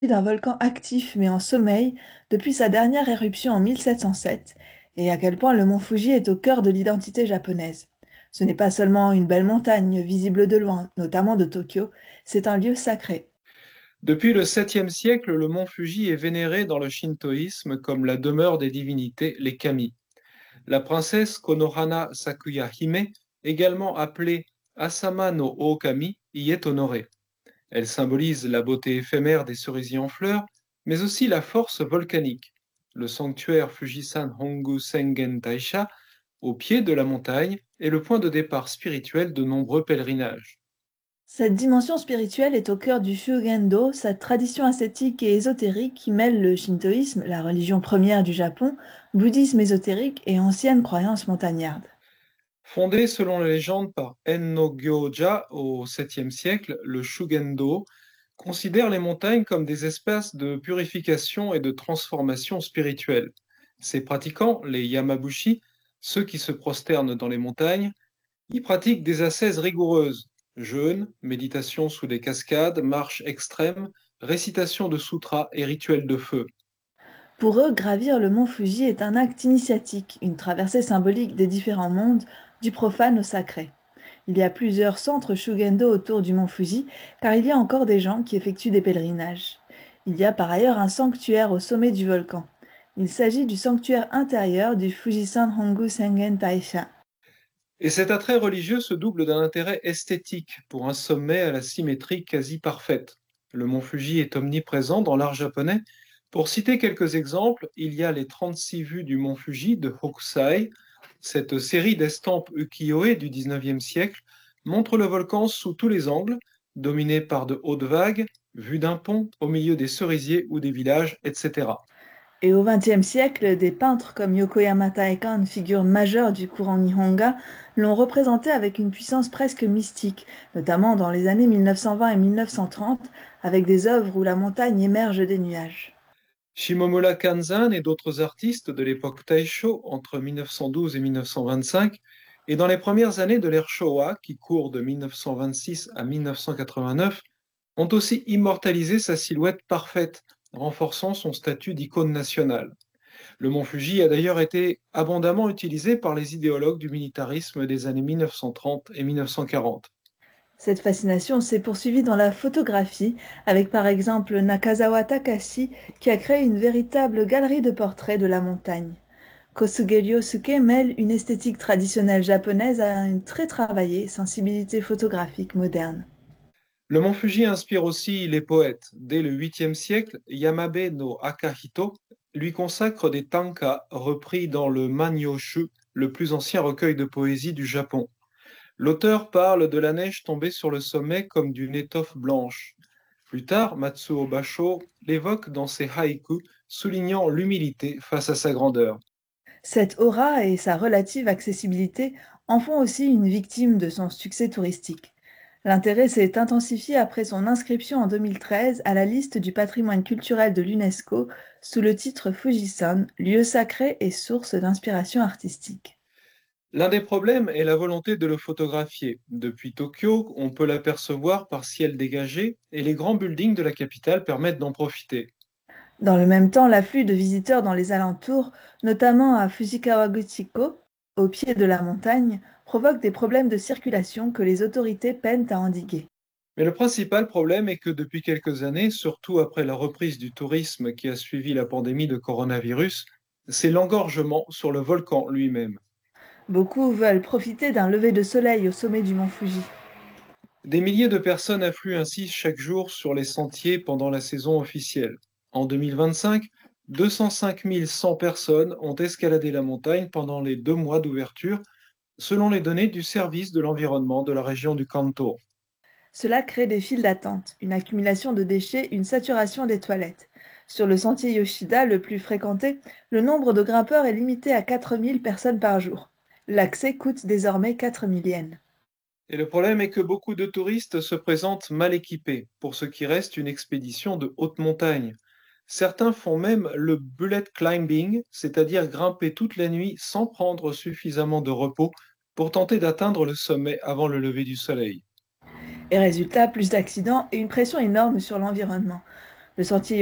D'un volcan actif mais en sommeil depuis sa dernière éruption en 1707 et à quel point le mont Fuji est au cœur de l'identité japonaise. Ce n'est pas seulement une belle montagne visible de loin, notamment de Tokyo, c'est un lieu sacré. Depuis le 7e siècle, le mont Fuji est vénéré dans le shintoïsme comme la demeure des divinités, les kami. La princesse Konohana Sakuya Hime, également appelée Asama no Ookami, y est honorée. Elle symbolise la beauté éphémère des cerisiers en fleurs, mais aussi la force volcanique. Le sanctuaire Fujisan Hongu Sengen Taisha, au pied de la montagne, est le point de départ spirituel de nombreux pèlerinages. Cette dimension spirituelle est au cœur du Shugendo, cette tradition ascétique et ésotérique qui mêle le shintoïsme, la religion première du Japon, bouddhisme ésotérique et anciennes croyances montagnardes. Fondé selon la légende par Enno Gyoja au 7e siècle, le Shugendo considère les montagnes comme des espaces de purification et de transformation spirituelle. Ses pratiquants, les Yamabushi, ceux qui se prosternent dans les montagnes, y pratiquent des ascèses rigoureuses, jeûne, méditation sous des cascades, marche extrême, récitation de sutras et rituels de feu. Pour eux, gravir le mont Fuji est un acte initiatique, une traversée symbolique des différents mondes, du profane au sacré. Il y a plusieurs centres Shugendo autour du mont Fuji, car il y a encore des gens qui effectuent des pèlerinages. Il y a par ailleurs un sanctuaire au sommet du volcan. Il s'agit du sanctuaire intérieur du Fujisan Hongu Sengen Taisha. Et cet attrait religieux se double d'un intérêt esthétique pour un sommet à la symétrie quasi parfaite. Le mont Fuji est omniprésent dans l'art japonais. Pour citer quelques exemples, il y a les 36 vues du mont Fuji de Hokusai. Cette série d'estampes ukiyo-e du 19e siècle montre le volcan sous tous les angles, dominé par de hautes vagues, vues d'un pont au milieu des cerisiers ou des villages, etc. Et au XXe siècle, des peintres comme Yokoyama Taekan, figure majeure du courant Nihonga, l'ont représenté avec une puissance presque mystique, notamment dans les années 1920 et 1930, avec des œuvres où la montagne émerge des nuages. Shimomura Kanzan et d'autres artistes de l'époque Taisho entre 1912 et 1925, et dans les premières années de l'ère Showa, qui court de 1926 à 1989, ont aussi immortalisé sa silhouette parfaite, renforçant son statut d'icône nationale. Le mont Fuji a d'ailleurs été abondamment utilisé par les idéologues du militarisme des années 1930 et 1940. Cette fascination s'est poursuivie dans la photographie, avec par exemple Nakazawa Takashi, qui a créé une véritable galerie de portraits de la montagne. Kosuge Ryosuke mêle une esthétique traditionnelle japonaise à une très travaillée sensibilité photographique moderne. Le mont Fuji inspire aussi les poètes. Dès le 8e siècle, Yamabe no Akahito lui consacre des tanka repris dans le Manyoshu, le plus ancien recueil de poésie du Japon. L'auteur parle de la neige tombée sur le sommet comme d'une étoffe blanche. Plus tard, Matsuo Basho l'évoque dans ses haïkus, soulignant l'humilité face à sa grandeur. Cette aura et sa relative accessibilité en font aussi une victime de son succès touristique. L'intérêt s'est intensifié après son inscription en 2013 à la liste du patrimoine culturel de l'UNESCO sous le titre Fujisan, lieu sacré et source d'inspiration artistique. L'un des problèmes est la volonté de le photographier. Depuis Tokyo, on peut l'apercevoir par ciel dégagé et les grands buildings de la capitale permettent d'en profiter. Dans le même temps, l'afflux de visiteurs dans les alentours, notamment à Fujikawaguchiko, au pied de la montagne, provoque des problèmes de circulation que les autorités peinent à endiguer. Mais le principal problème est que depuis quelques années, surtout après la reprise du tourisme qui a suivi la pandémie de coronavirus, c'est l'engorgement sur le volcan lui-même. Beaucoup veulent profiter d'un lever de soleil au sommet du mont Fuji. Des milliers de personnes affluent ainsi chaque jour sur les sentiers pendant la saison officielle. En 2025, 205 100 personnes ont escaladé la montagne pendant les 2 mois d'ouverture, selon les données du service de l'environnement de la région du Kanto. Cela crée des files d'attente, une accumulation de déchets, une saturation des toilettes. Sur le sentier Yoshida, le plus fréquenté, le nombre de grimpeurs est limité à 4000 personnes par jour. L'accès coûte désormais 4000 yens. Et le problème est que beaucoup de touristes se présentent mal équipés pour ce qui reste une expédition de haute montagne. Certains font même le bullet climbing, c'est-à-dire grimper toute la nuit sans prendre suffisamment de repos pour tenter d'atteindre le sommet avant le lever du soleil. Et résultat, plus d'accidents et une pression énorme sur l'environnement. Le sentier